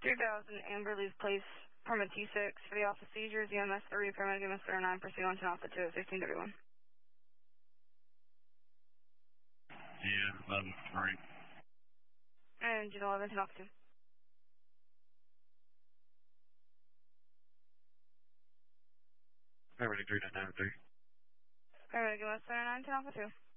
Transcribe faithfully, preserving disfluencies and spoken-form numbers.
three thousand Amberleaf Place, permit T six for the office seizures, E M S three, paramedic E M S zero nine, proceed on to Alpha two at sixteen thirty-one. Yeah, eleven three. And June eleven to Alpha two. Paramedic three nine nine three. Paramedic E M S zero nine to Alpha two.